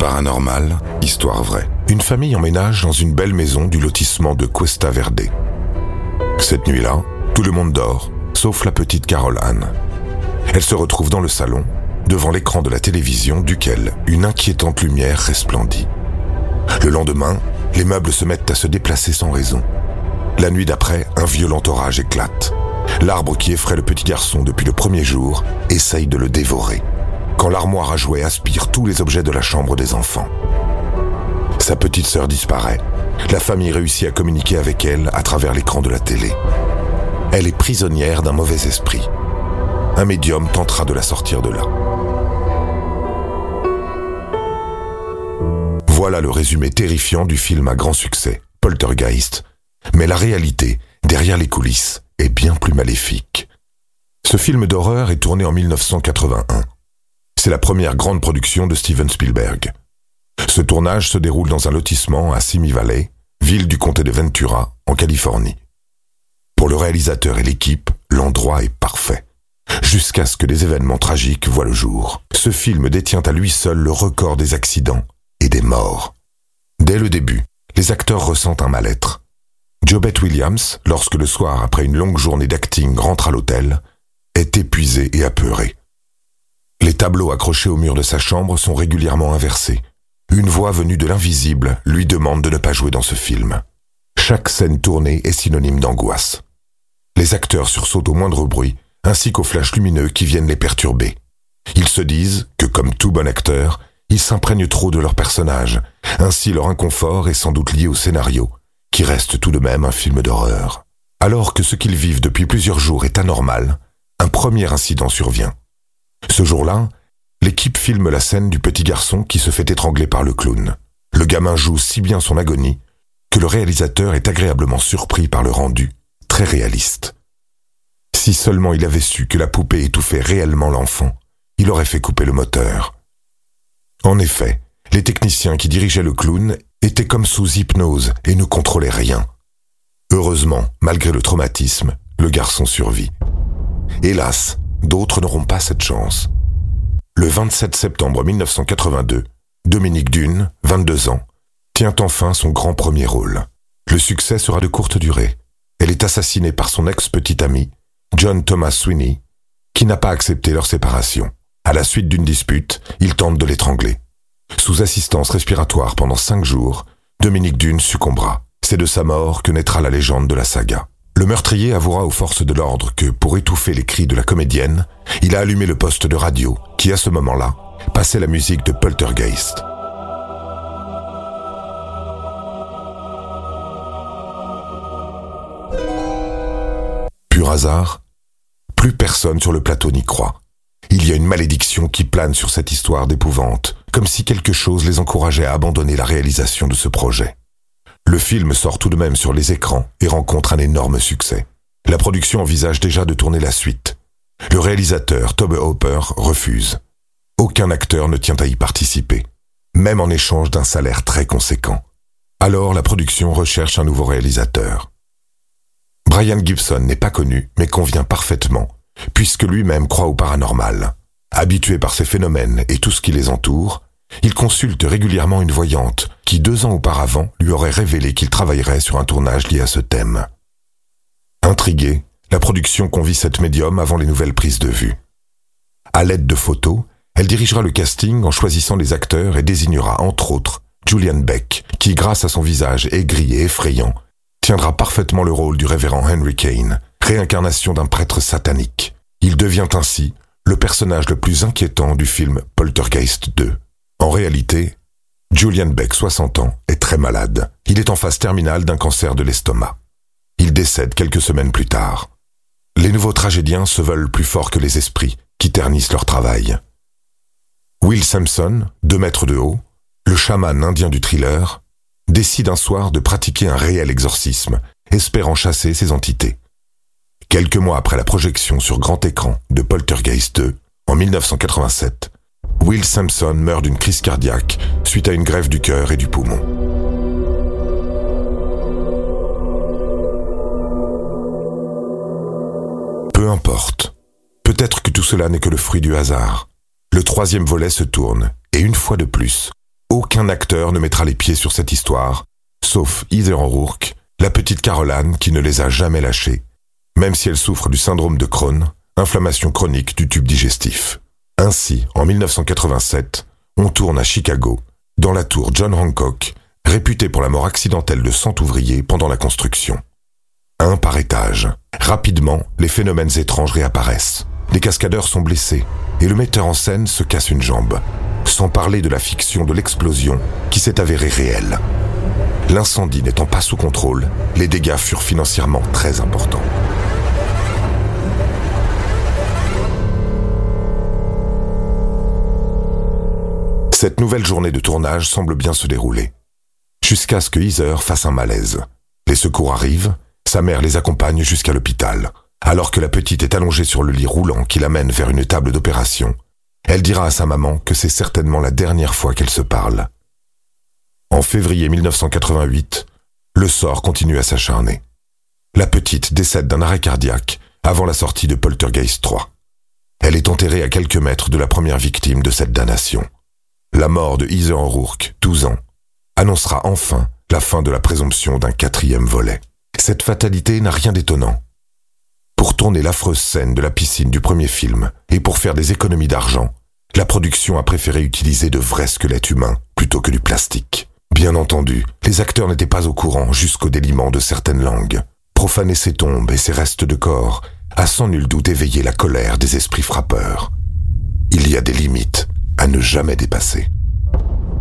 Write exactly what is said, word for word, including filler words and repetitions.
Paranormal, histoire vraie. Une famille emménage dans une belle maison du lotissement de Cuesta Verde. Cette nuit-là, tout le monde dort, sauf la petite Carol Ann. Elle se retrouve dans le salon, devant l'écran de la télévision duquel une inquiétante lumière resplendit. Le lendemain, les meubles se mettent à se déplacer sans raison. La nuit d'après, un violent orage éclate. L'arbre qui effraie le petit garçon depuis le premier jour essaye de le dévorer, quand l'armoire à jouets aspire tous les objets de la chambre des enfants. Sa petite sœur disparaît. La famille réussit à communiquer avec elle à travers l'écran de la télé. Elle est prisonnière d'un mauvais esprit. Un médium tentera de la sortir de là. Voilà le résumé terrifiant du film à grand succès, Poltergeist. Mais la réalité, derrière les coulisses, est bien plus maléfique. Ce film d'horreur est tourné en mille neuf cent quatre-vingt-un. C'est la première grande production de Steven Spielberg. Ce tournage se déroule dans un lotissement à Simi Valley, ville du comté de Ventura, en Californie. Pour le réalisateur et l'équipe, l'endroit est parfait. Jusqu'à ce que des événements tragiques voient le jour. Ce film détient à lui seul le record des accidents et des morts. Dès le début, les acteurs ressentent un mal-être. Jobette Williams, lorsque le soir, après une longue journée d'acting, rentre à l'hôtel, est épuisé et apeuré. Les tableaux accrochés au mur de sa chambre sont régulièrement inversés. Une voix venue de l'invisible lui demande de ne pas jouer dans ce film. Chaque scène tournée est synonyme d'angoisse. Les acteurs sursautent au moindre bruit, ainsi qu'aux flashs lumineux qui viennent les perturber. Ils se disent que, comme tout bon acteur, ils s'imprègnent trop de leur personnage. Ainsi, leur inconfort est sans doute lié au scénario, qui reste tout de même un film d'horreur. Alors que ce qu'ils vivent depuis plusieurs jours est anormal, un premier incident survient. Ce jour-là, l'équipe filme la scène du petit garçon qui se fait étrangler par le clown. Le gamin joue si bien son agonie que le réalisateur est agréablement surpris par le rendu, très réaliste. Si seulement il avait su que la poupée étouffait réellement l'enfant, il aurait fait couper le moteur. En effet, les techniciens qui dirigeaient le clown étaient comme sous hypnose et ne contrôlaient rien. Heureusement, malgré le traumatisme, le garçon survit. Hélas, d'autres n'auront pas cette chance. Le vingt-sept septembre mille neuf cent quatre-vingt-deux, Dominique Dunne, vingt-deux ans, tient enfin son grand premier rôle. Le succès sera de courte durée. Elle est assassinée par son ex-petit ami, John Thomas Sweeney, qui n'a pas accepté leur séparation. À la suite d'une dispute, il tente de l'étrangler. Sous assistance respiratoire pendant cinq jours, Dominique Dunne succombera. C'est de sa mort que naîtra la légende de la saga. Le meurtrier avouera aux forces de l'ordre que, pour étouffer les cris de la comédienne, il a allumé le poste de radio qui, à ce moment-là, passait la musique de Poltergeist. Pur hasard? Plus personne sur le plateau n'y croit. Il y a une malédiction qui plane sur cette histoire d'épouvante, comme si quelque chose les encourageait à abandonner la réalisation de ce projet. Le film sort tout de même sur les écrans et rencontre un énorme succès. La production envisage déjà de tourner la suite. Le réalisateur, Tobe Hooper, refuse. Aucun acteur ne tient à y participer, même en échange d'un salaire très conséquent. Alors la production recherche un nouveau réalisateur. Brian Gibson n'est pas connu, mais convient parfaitement, puisque lui-même croit au paranormal. Habitué par ces phénomènes et tout ce qui les entoure, il consulte régulièrement une voyante qui, deux ans auparavant, lui aurait révélé qu'il travaillerait sur un tournage lié à ce thème. Intriguée, la production convie cette médium avant les nouvelles prises de vue. À l'aide de photos, elle dirigera le casting en choisissant les acteurs et désignera, entre autres, Julian Beck, qui, grâce à son visage aigri et effrayant, tiendra parfaitement le rôle du révérend Henry Kane, réincarnation d'un prêtre satanique. Il devient ainsi le personnage le plus inquiétant du film Poltergeist deux. En réalité, Julian Beck, soixante ans, est très malade. Il est en phase terminale d'un cancer de l'estomac. Il décède quelques semaines plus tard. Les nouveaux tragédiens se veulent plus forts que les esprits, qui ternissent leur travail. Will Sampson, deux mètres de haut, le chaman indien du thriller, décide un soir de pratiquer un réel exorcisme, espérant chasser ces entités. Quelques mois après la projection sur grand écran de Poltergeist deux, en mille neuf cent quatre-vingt-sept, Will Sampson meurt d'une crise cardiaque suite à une greffe du cœur et du poumon. Peu importe. Peut-être que tout cela n'est que le fruit du hasard. Le troisième volet se tourne, et une fois de plus, Aucun acteur ne mettra les pieds sur cette histoire, sauf Heather O'Rourke, la petite Caroline qui ne les a jamais lâchés, même si elle souffre du syndrome de Crohn, inflammation chronique du tube digestif. Ainsi, en mille neuf cent quatre-vingt-sept, on tourne à Chicago, dans la tour John Hancock, réputée pour la mort accidentelle de cent ouvriers pendant la construction. Un par étage. Rapidement, les phénomènes étranges réapparaissent. Les cascadeurs sont blessés et le metteur en scène se casse une jambe. Sans parler de la fiction de l'explosion qui s'est avérée réelle. L'incendie n'étant pas sous contrôle, les dégâts furent financièrement très importants. Cette nouvelle journée de tournage semble bien se dérouler. Jusqu'à ce que Heather fasse un malaise. Les secours arrivent, sa mère les accompagne jusqu'à l'hôpital. Alors que la petite est allongée sur le lit roulant qui l'amène vers une table d'opération, elle dira à sa maman que c'est certainement la dernière fois qu'elle se parle. En février mille neuf cent quatre-vingt-huit, le sort continue à s'acharner. La petite décède d'un arrêt cardiaque avant la sortie de Poltergeist trois. Elle est enterrée à quelques mètres de la première victime de cette damnation. La mort de Heather O'Rourke, douze ans, annoncera enfin la fin de la présomption d'un quatrième volet. Cette fatalité n'a rien d'étonnant. Pour tourner l'affreuse scène de la piscine du premier film et pour faire des économies d'argent, la production a préféré utiliser de vrais squelettes humains plutôt que du plastique. Bien entendu, les acteurs n'étaient pas au courant jusqu'au déliement de certaines langues. Profaner ces tombes et ces restes de corps a sans nul doute éveillé la colère des esprits frappeurs. Il y a des limites à ne jamais dépasser.